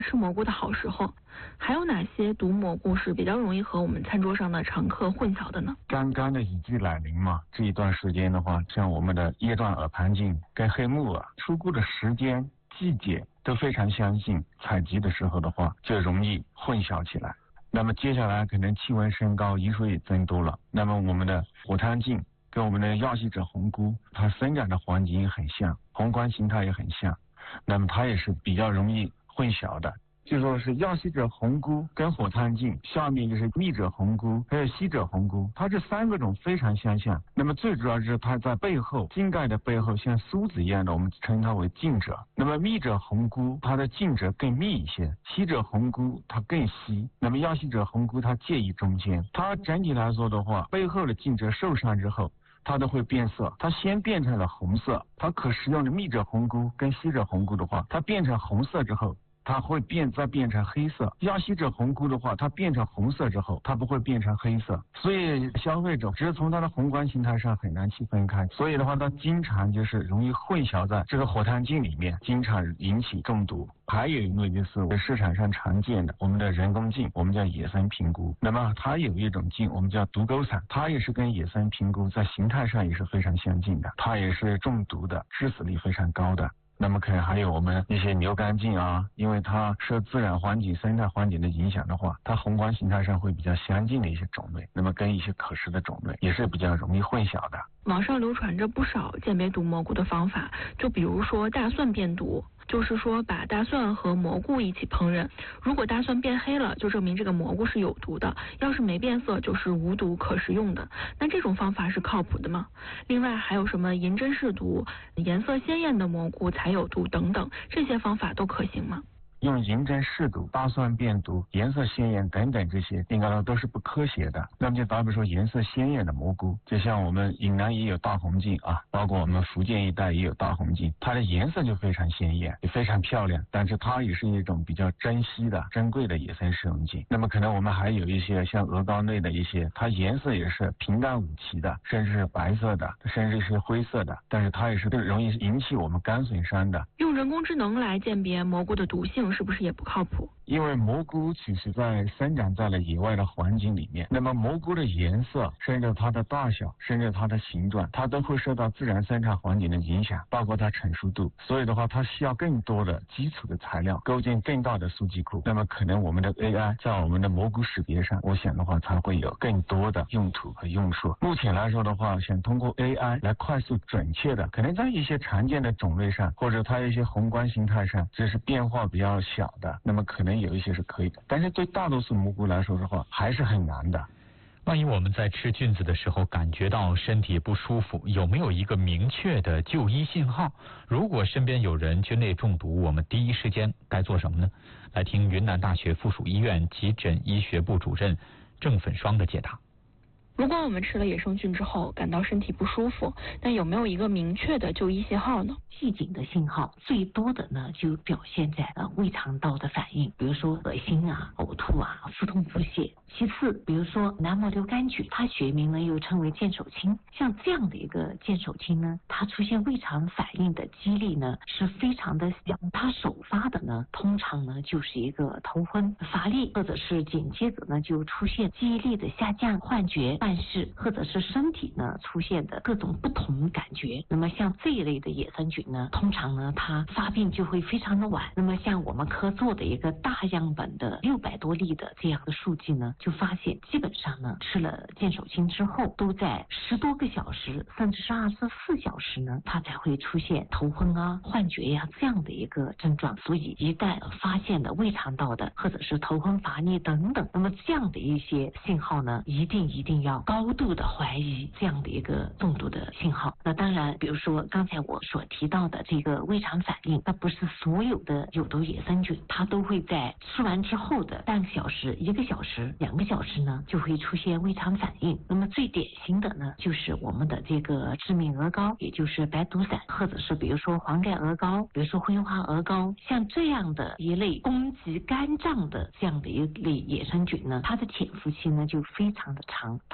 吃蘑菇的好时候。还有哪些毒蘑菇是比较容易和我们餐桌上的常客混淆的呢？ 刚刚的雨季来临嘛，这一段时间的话，像我们的叶状耳盘菌跟黑木耳出菇的时间、季节都非常相近，采集的时候的话就容易混淆起来。那么接下来可能气温升高，雨水也增多了，那么我们的火滩菌跟我们的药吸者红菇，它生长的环境也很像，宏观形态也很像，那么它也是比较容易混淆的。就说是药吸者红菇跟火滩菌，下面就是蜜者红菇还有吸者红菇，它这三个种非常相像。那么最主要是它在背后茎盖的背后像梳子一样的，我们称它为茎褶。那么蜜者红菇它的茎褶更密一些，吸者红菇它更稀，那么药吸者红菇它介于中间。它整体来说的话，背后的茎褶受伤之后，它都会变色，它先变成了红色，它可食用的蜜者红菇跟吸者红菇的话，它变成红色之后，它会再变成黑色。药吸者红菇的话，它变成红色之后，它不会变成黑色，所以消费者只是从它的宏观形态上很难区分开，所以的话，它经常就是容易混淆在这个火滩菌里面，经常引起中毒。还有一类就是市场上常见的我们的人工菌，我们叫野生平菇。那么它有一种菌，我们叫毒钩伞，它也是跟野生平菇在形态上也是非常相近的，它也是中毒的，致死率非常高的。那么可能还有我们一些牛肝菌啊，因为它受自然环境、生态环境的影响的话，它宏观形态上会比较相近的一些种类，那么跟一些可食的种类也是比较容易混淆的。 网上流传着不少鉴别毒蘑菇的方法，就比如说大蒜变毒，就是说把大蒜和蘑菇一起烹饪，如果大蒜变黑了，就证明这个蘑菇是有毒的，要是没变色就是无毒可食用的。那这种方法是靠谱的吗？另外还有什么银针氏毒、颜色鲜艳的蘑菇才有毒等等，这些方法都可行吗？ 用银针试毒、大蒜变毒、颜色鲜艳等等这些，应该说都是不科学的。那么就打比说颜色鲜艳的蘑菇，就像我们云南也有大红菌啊，包括我们福建一带也有大红菌，它的颜色就非常鲜艳，也非常漂亮，但是它也是一种比较珍稀的、珍贵的野生食用菌。那么可能我们还有一些像鹅膏类的一些，它颜色也是平淡无奇的，甚至是白色的，甚至是灰色的，但是它也是更容易引起我们肝损伤的。 用人工智能来鉴别蘑菇的毒性是不是也不靠谱？ 因为蘑菇其实在生长在了野外的环境里面，那么蘑菇的颜色，甚至它的大小，甚至它的形状，它都会受到自然生产环境的影响，包括它成熟度。所以的话，它需要更多的基础的材料，构建更大的数据库。那么可能我们的 AI 在我们的蘑菇识别上，我想的话，才会有更多的用途和用处。目前来说的话，想通过 AI 来快速准确的，可能在一些常见的种类上，或者它一些宏观形态上，就是变化比较小的，那么可能有一些是可以的，但是对大多数蘑菇来说的话，还是很难的。 万一我们在吃菌子的时候感觉到身体不舒服，有没有一个明确的就医信号？如果身边有人菌类中毒，我们第一时间该做什么呢？来听云南大学附属医院急诊医学部主任郑粉霜的解答。 如果我们吃了野生菌之后感到身体不舒服，那有没有一个明确的就医信号呢？ 预警的信号最多的呢，就表现在胃肠道的反应，比如说恶心啊、呕吐啊、腹痛腹泻。其次，比如说南摩瘤杆菌，它学名呢又称为剑手青，像这样的一个剑手青呢，它出现胃肠反应的几率呢是非常的小。它首发的呢，通常呢就是一个头昏、乏力，或者是紧接着呢就出现记忆力的下降、幻觉、暗示，或者是身体呢出现的各种不同感觉。那么像这一类的野生菌呢，通常呢它发病就会非常的晚。那么像我们科做的一个大样本的600多例的这样的数据呢，就发现基本上呢吃了剑手青之后，都在10多个小时甚至是24小时呢，它才会出现头昏啊、幻觉呀这样的一个症状。所以一旦发现了胃肠道的或者是头昏乏力等等，那么这样的一些信号呢，一定要高度的怀疑这样的一个中毒的信号。那当然，比如说刚才我所提到的这个胃肠反应，那不是所有的有毒野生菌它都会在吃完之后的半个小时、1个小时、2个小时呢就会出现胃肠反应。那么最典型的呢，就是我们的这个致命鹅膏，也就是白毒伞，或者是比如说黄盖鹅膏，比如说灰花鹅膏，像这样的一类攻击肝脏的这样的一类野生菌呢，它的潜伏期呢就非常的长，它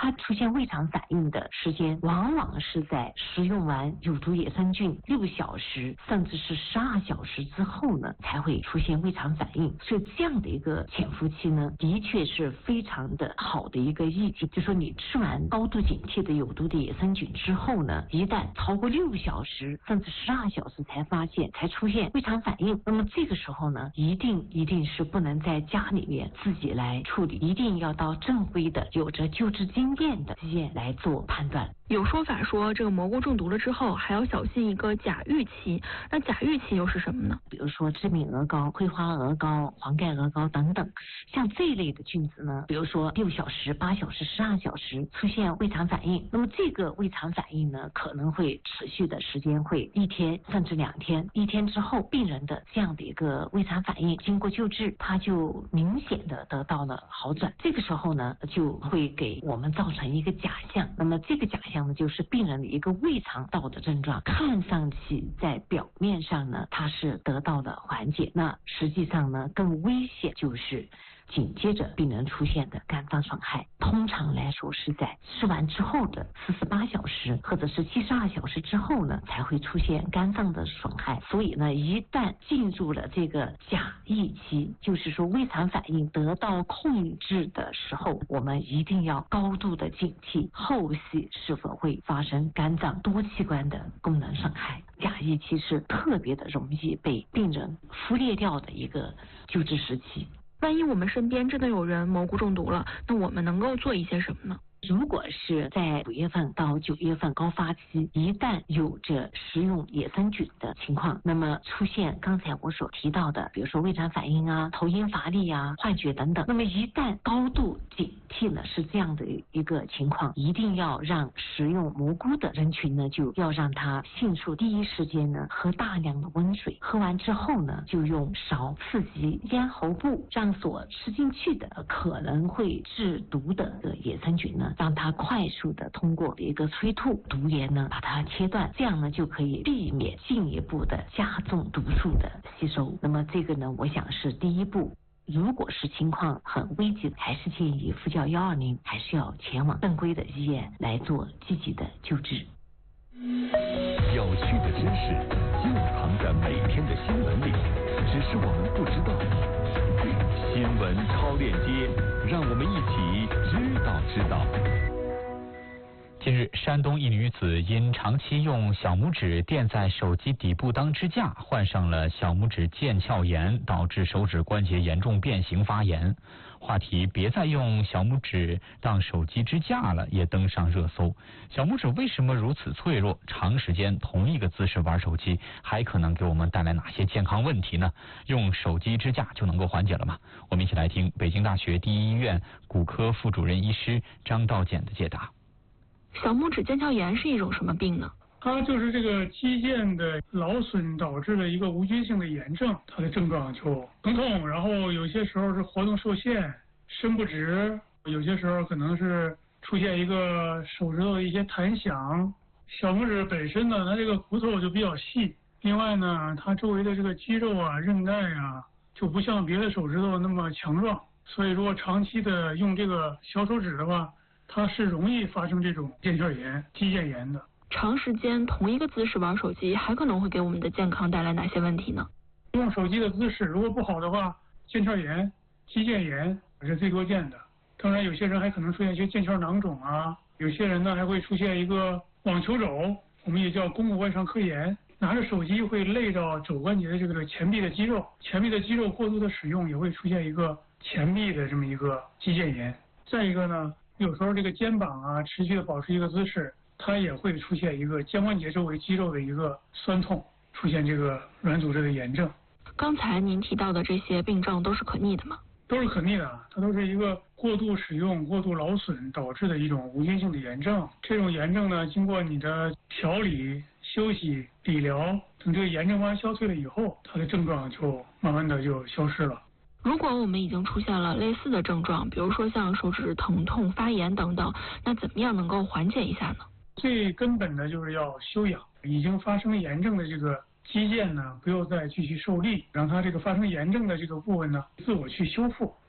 它出现胃肠反应的时间往往是在食用完有毒野生菌6小时甚至是12小时之后呢才会出现胃肠反应。所以这样的一个潜伏期呢，的确是非常的好的一个意境，就说你吃完高度警惕的有毒的野生菌之后呢，一旦超过6小时甚至12小时才出现胃肠反应，那么这个时候呢，一定是不能在家里面自己来处理，一定要到正规的有着救治经验的医院来做判断。 有说法说这个蘑菇中毒了之后还要小心一个假预期，那假预期又是什么呢？ 比如说致敏鹅膏、葵花鹅膏、黄盖鹅膏等等，像这一类的菌子呢，比如说6小时、8小时、12小时出现胃肠反应，那么这个胃肠反应呢，可能会持续的时间会1天甚至2天，1天之后病人的这样的一个胃肠反应经过救治，它就明显的得到了好转，这个时候呢就会给我们造成一个假象，那么这个假象呢就是病人的一个胃肠道的症状，看上去在表面上呢它是得到了缓解，那实际上呢更危险就是紧接着病人出现的肝脏损害，通常来说是在吃完之后的48小时或者是72小时之后呢才会出现肝脏的损害，所以呢一旦进入了这个假预期，就是说胃肠反应得到控制的时候，我们一定要高度的警惕后续是否会发生肝脏多器官的功能损害。假预期是特别的容易被病人忽略掉的一个救治时期。 万一我们身边真的有人蘑菇中毒了，那我们能够做一些什么呢？ 如果是在5月份到9月份高发期，一旦有着食用野生菌的情况，那么出现刚才我所提到的，比如说胃肠反应啊、头晕乏力啊、幻觉等等，那么一旦高度警惕呢是这样的一个情况，一定要让食用蘑菇的人群呢，就要让他迅速第一时间呢喝大量的温水，喝完之后呢就用勺刺激咽喉部，让所吃进去的可能会致毒的野生菌呢，让它快速的通过一个催吐毒源呢把它切断，这样呢就可以避免进一步的加重毒素的吸收。那么这个呢我想是第一步，如果是情况很危急，还是建议呼叫120，还是要前往正规的医院来做积极的救治。 有趣的知识就藏在每天的新闻里，只是我们不知道。新闻超链接，让我们一起知道。 近日，山东一女子因长期用小拇指垫在手机底部当支架，患上了小拇指腱鞘炎，导致手指关节严重变形发炎。话题别再用小拇指当手机支架了也登上热搜。小拇指为什么如此脆弱？长时间同一个姿势玩手机还可能给我们带来哪些健康问题呢？用手机支架就能够缓解了吗？我们一起来听北京大学第一医院骨科副主任医师张道简的解答。 小拇指腱鞘炎是一种什么病呢？ 它就是这个肌腱的劳损导致的一个无菌性的炎症，它的症状就疼痛，然后有些时候是活动受限、伸不直，有些时候可能是出现一个手指头的一些弹响。小拇指本身呢，它这个骨头就比较细，另外呢，它周围的这个肌肉啊、韧带啊，就不像别的手指头那么强壮，所以如果长期的用这个小手指的话，它是容易发生这种腱鞘炎、肌腱炎的。 长时间同一个姿势玩手机还可能会给我们的健康带来哪些问题呢？ 用手机的姿势如果不好的话，腱鞘炎、肌腱炎是最多见的。当然有些人还可能出现一些腱鞘囊肿啊，有些人呢还会出现一个网球肘，我们也叫肱骨外伤科炎。拿着手机会累到肘关节的这个前臂的肌肉，前臂的肌肉过度的使用也会出现一个前臂的这么一个肌腱炎。再一个呢，有时候这个肩膀啊持续的保持一个姿势，它也会出现一个肩关节周围肌肉的一个酸痛，出现这个软组织的炎症。 刚才您提到的这些病症都是可逆的吗？ 都是可逆的，它都是一个过度使用、过度劳损导致的一种无菌性的炎症。这种炎症呢，经过你的调理、休息、理疗，等这个炎症慢慢消退了以后，它的症状就慢慢的就消失了。 如果我们已经出现了类似的症状，比如说像手指疼痛、发炎等等，那怎么样能够缓解一下呢？ 最根本的就是要休养，已经发生炎症的这个肌腱呢，不要再继续受力，让它这个发生炎症的这个部位呢，自我去修复。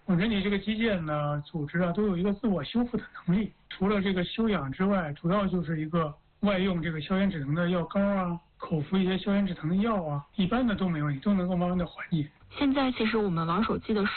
人体这个肌腱呢、组织啊，都有一个自我修复的能力。除了这个休养之外，主要就是一个外用这个消炎止疼的药膏啊，口服一些消炎止疼的药啊，一般的都没问题，都能够慢慢的缓解。 现在其实我们玩手机的